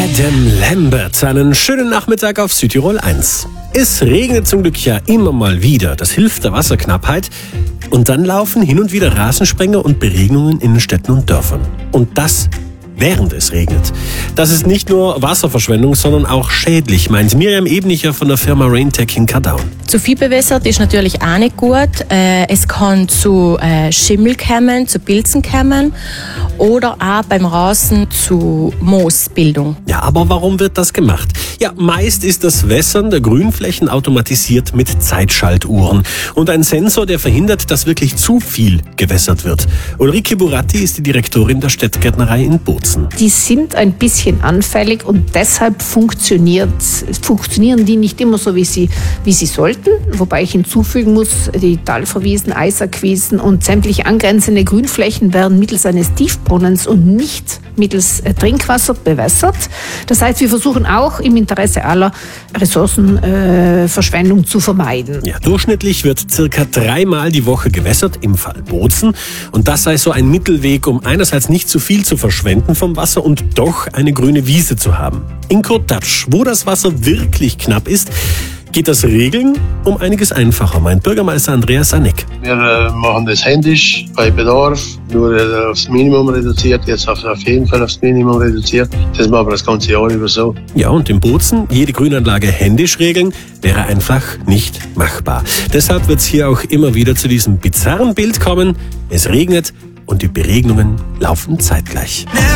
Adam Lambert, einen schönen Nachmittag auf Südtirol 1. Es regnet zum Glück ja immer mal wieder, das hilft der Wasserknappheit. Und dann laufen hin und wieder Rasensprenger und Beregnungen in den Städten und Dörfern. Und das während es regnet. Das ist nicht nur Wasserverschwendung, sondern auch schädlich, meint Miriam Ebnicher von der Firma Raintec in Kadown. Zu viel bewässert ist natürlich auch nicht gut. Es kann zu Schimmel kommen, zu Pilzen kommen oder auch beim Rasen zu Moosbildung. Ja, aber warum wird das gemacht? Ja, meist ist das Wässern der Grünflächen automatisiert mit Zeitschaltuhren und ein Sensor, der verhindert, dass wirklich zu viel gewässert wird. Ulrike Buratti ist die Direktorin der Städtgärtnerei in Bozen. Die sind ein bisschen anfällig und deshalb funktionieren die nicht immer so, wie sie sollten. Wobei ich hinzufügen muss, die Talverwiesen, Eisackwiesen und sämtliche angrenzende Grünflächen werden mittels eines Tiefbrunnens und nicht mittels Trinkwasser bewässert. Das heißt, wir versuchen auch im Interesse aller Ressourcenverschwendung zu vermeiden. Ja, durchschnittlich wird circa 3-mal die Woche gewässert, im Fall Bozen. Und das sei so ein Mittelweg, um einerseits nicht zu viel zu verschwenden vom Wasser und doch eine grüne Wiese zu haben. In Kurtatsch, wo das Wasser wirklich knapp ist, geht das Regeln um einiges einfacher, meint Bürgermeister Andreas Sanek. Wir machen das händisch bei Bedarf, nur aufs Minimum reduziert, jetzt auf jeden Fall aufs Minimum reduziert. Das machen wir das ganze Jahr über so. Ja, und in Bozen jede Grünanlage händisch regeln, wäre einfach nicht machbar. Deshalb wird es hier auch immer wieder zu diesem bizarren Bild kommen. Es regnet und die Beregnungen laufen zeitgleich.